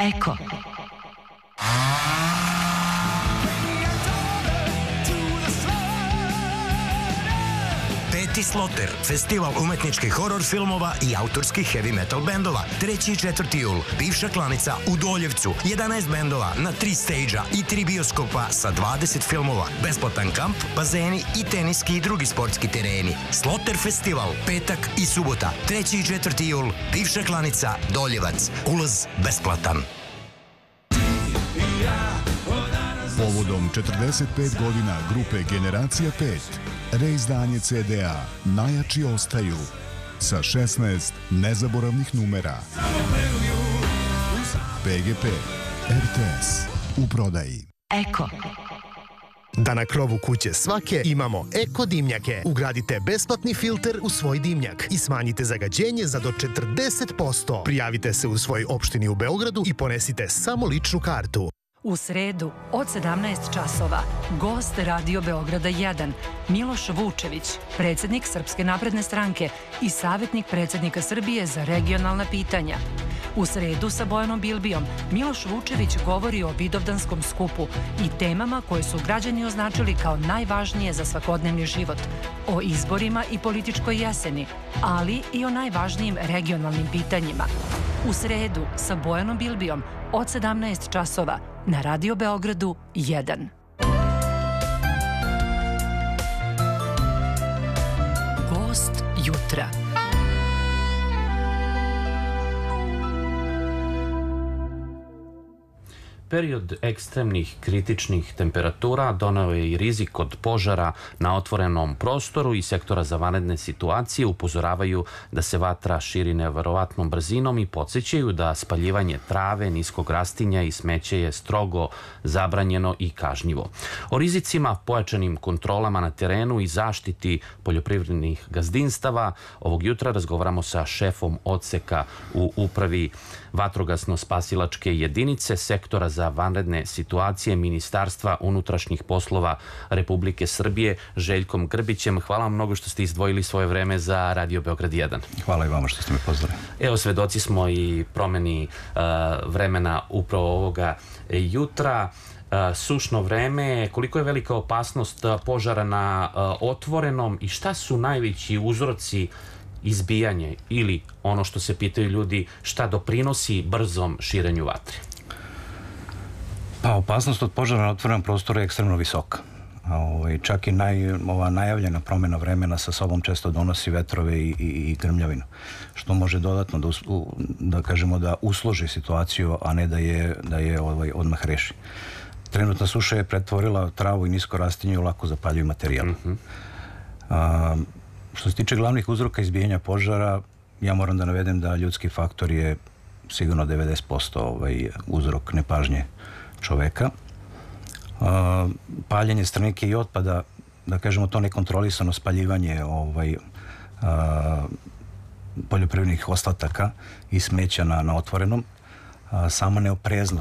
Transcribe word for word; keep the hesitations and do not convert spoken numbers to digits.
Eko. Peti Sloter, festival umetničkih horor filmova i autorskih heavy metal bendova. Treći i četvrti jul, bivša klanica u Doljevcu, jedanaest bendova na tri stage-a i tri bioskopa sa dvadeset filmova. Besplatan kamp, bazeni i teniski i drugi sportski tereni. Sloter festival, petak i subota. Treći i četvrti jul, bivša klanica, Doljevac. Ulaz besplatan. Povodom četrdeset pet godina grupe Generacija pet, reizdanje ce de a Najjači ostaju sa šesnaest nezaboravnih numera. pe ge pe, er te es, u prodaji. Eko. Da na krovu kuće svake imamo eko dimnjake. Ugradite besplatni filter u svoj dimnjak i smanjite zagađenje za do četrdeset posto. Prijavite se u svoj opštini u Beogradu i ponesite samo ličnu kartu. U sredu od sedamnaest časova gost Radio Beograda jedan Miloš Vučević, predsjednik Srpske napredne stranke i savjetnik predsjednika Srbije za regionalna pitanja. U sredu sa Bojanom Bilbijom Miloš Vučević govori o Vidovdanskom skupu i temama koje su građani označili kao najvažnije za svakodnevni život, o izborima i političkoj jeseni, ali i o najvažnijim regionalnim pitanjima. U sredu sa Bojanom Bilbijom od sedamnaest časova na Radio Beogradu jedan. Gost jutra. Period ekstremnih kritičnih temperatura doneo je i rizik od požara na otvorenom prostoru i sektora za vanredne situacije upozoravaju da se vatra širi neverovatnom brzinom i podsjećaju da spaljivanje trave, niskog rastinja i smeće je strogo zabranjeno i kažnjivo. O rizicima, pojačanim kontrolama na terenu i zaštiti poljoprivrednih gazdinstava ovog jutra razgovaramo sa šefom odseka u upravi vatrogasno-spasilačke jedinice sektora za vanredne situacije Ministarstva unutrašnjih poslova Republike Srbije, Željkom Grbićem. Hvala vam mnogo što ste izdvojili svoje vreme za Radio Beograd jedan. Hvala i vama što ste me pozvali. Evo, svedoci smo i promeni uh, vremena upravo ovoga jutra. Uh, sušno vreme, koliko je velika opasnost uh, požara na uh, otvorenom i šta su najveći uzroci izbijanje ili ono što se pitaju ljudi, šta doprinosi brzom širenju vatre? Pa opasnost od požara na otvorenom prostoru je ekstremno visoka. Ovaj, čak i naj, ova najavljena promjena vremena sa sobom često donosi vetrove i, i, i grmljavinu, što može dodatno da, uslu, da kažemo da usloži situaciju, a ne da je, da je ovaj, odmah reši. Trenutna suša je pretvorila travu i nisko rastinje u lako zapaljiv materijal. Mm-hmm. A, što se tiče glavnih uzroka izbijanja požara, ja moram da navedem da ljudski faktor je sigurno devedeset posto ovaj, uzrok nepažnje čoveka. Uh, paljenje strnike i otpada, da kažemo to nekontrolisano spaljivanje ovaj, uh, poljoprivrednih ostataka i smeća na, na otvorenom, uh, sama neopreznost